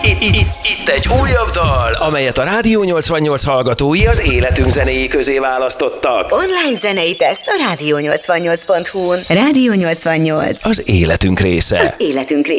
Itt egy újabb dal, amelyet a Rádió 88 hallgatói az életünk zenéi közé választottak. Online zenei teszt a rádió88.hu-n. Rádió 88. Az életünk része. Az életünk része.